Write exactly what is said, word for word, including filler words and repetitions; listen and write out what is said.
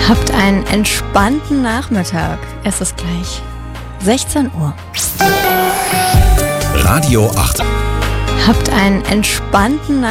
Habt einen entspannten Nachmittag. Es ist gleich sechzehn Uhr. Radio acht. Habt einen entspannten Nachmittag.